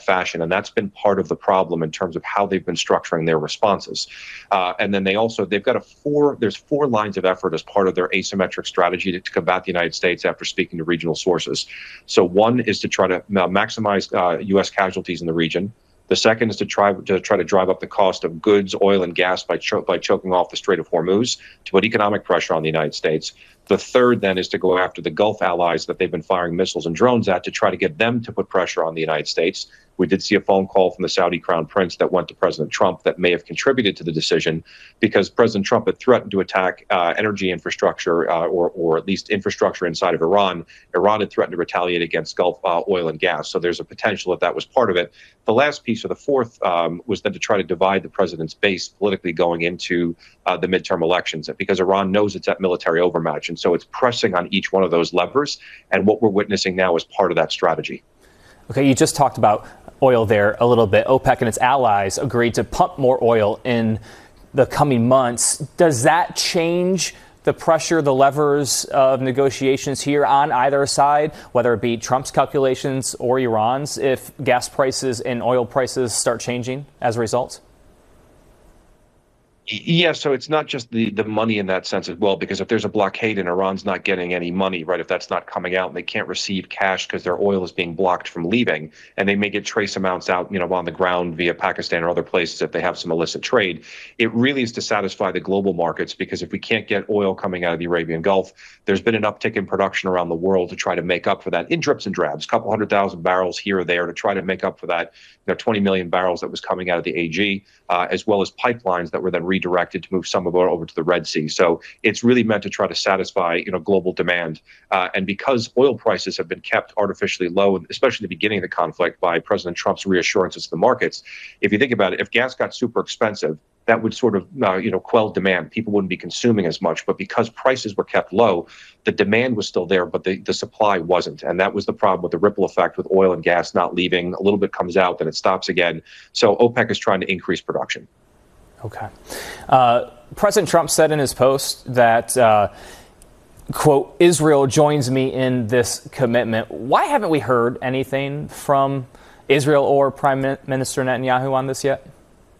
fashion. And that's been part of the problem in terms of how they've been structuring their responses. And then they've got there's 4 lines of effort as part of their asymmetric strategy to combat the United States after speaking to regional sources. So one is to try to maximize U.S. casualties in the region. The second is to try to drive up the cost of goods, oil, and gas by choking off the Strait of Hormuz to put economic pressure on the United States. The third, then, is to go after the Gulf allies that they've been firing missiles and drones at to try to get them to put pressure on the United States. We did see a phone call from the Saudi Crown Prince that went to President Trump that may have contributed to the decision, because President Trump had threatened to attack energy infrastructure or at least infrastructure inside of Iran. Iran had threatened to retaliate against Gulf oil and gas. So there's a potential that was part of it. The last piece, or the fourth, was then to try to divide the president's base politically going into the midterm elections, because Iran knows it's at military overmatch. And so it's pressing on each one of those levers. And what we're witnessing now is part of that strategy. Okay, you just talked about oil there a little bit. OPEC and its allies agreed to pump more oil in the coming months. Does that change the pressure, the levers of negotiations here on either side, whether it be Trump's calculations or Iran's, if gas prices and oil prices start changing as a result? Yeah, so it's not just the money in that sense as well, because if there's a blockade and Iran's not getting any money, right, if that's not coming out and they can't receive cash because their oil is being blocked from leaving, and they may get trace amounts out, on the ground via Pakistan or other places if they have some illicit trade, it really is to satisfy the global markets, because if we can't get oil coming out of the Arabian Gulf, there's been an uptick in production around the world to try to make up for that in drips and drabs, a couple 100,000 barrels here or there to try to make up for that, 20 million barrels that was coming out of the AG, as well as pipelines that were then redirected to move some of it over to the Red Sea. So it's really meant to try to satisfy, global demand. And because oil prices have been kept artificially low, especially at the beginning of the conflict by President Trump's reassurances to the markets, if you think about it, if gas got super expensive, that would sort of, quell demand. People wouldn't be consuming as much. But because prices were kept low, the demand was still there, but the supply wasn't. And that was the problem with the ripple effect with oil and gas not leaving. A little bit comes out, then it stops again. So OPEC is trying to increase production. Okay. President Trump said in his post that, quote, Israel joins me in this commitment. Why haven't we heard anything from Israel or Prime Minister Netanyahu on this yet?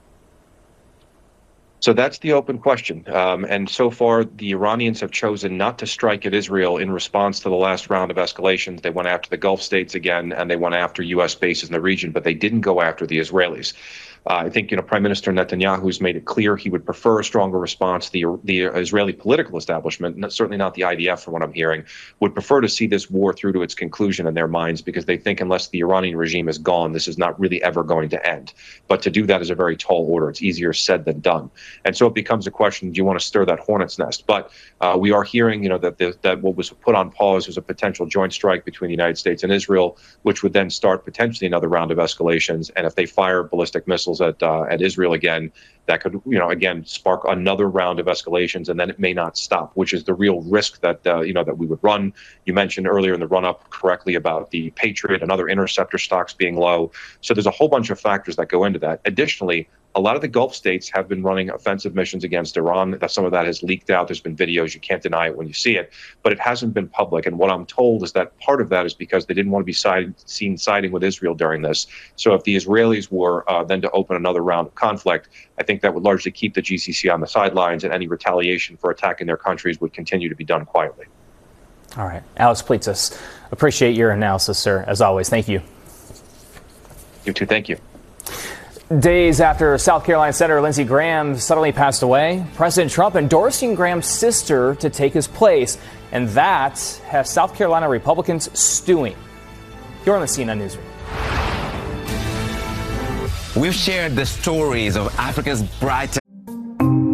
So that's the open question. And so far, the Iranians have chosen not to strike at Israel in response to the last round of escalations. They went after the Gulf states again, and they went after U.S. bases in the region, but they didn't go after the Israelis. I think, Prime Minister Netanyahu has made it clear he would prefer a stronger response. The Israeli political establishment, certainly not the IDF from what I'm hearing, would prefer to see this war through to its conclusion in their minds, because they think unless the Iranian regime is gone, this is not really ever going to end. But to do that is a very tall order. It's easier said than done. And so it becomes a question, do you want to stir that hornet's nest? But we are hearing, that what was put on pause was a potential joint strike between the United States and Israel, which would then start potentially another round of escalations. And if they fire ballistic missiles at Israel again, that could, again, spark another round of escalations, and then it may not stop, which is the real risk that, that we would run. You mentioned earlier in the run-up correctly about the Patriot and other interceptor stocks being low. So there's a whole bunch of factors that go into that. Additionally, a lot of the Gulf states have been running offensive missions against Iran. That some of that has leaked out. There's been videos. You can't deny it when you see it, but it hasn't been public. And what I'm told is that part of that is because they didn't want to be seen siding with Israel during this. So if the Israelis were then to open another round of conflict, I think that would largely keep the GCC on the sidelines, and any retaliation for attacking their countries would continue to be done quietly. All right. Alex Plitzis, appreciate your analysis, sir, as always. Thank you. You too. Thank you. Days after South Carolina Senator Lindsey Graham suddenly passed away, President Trump endorsing Graham's sister to take his place, and that has South Carolina Republicans stewing. You're on the CNN Newsroom. We've shared the stories of Africa's brightest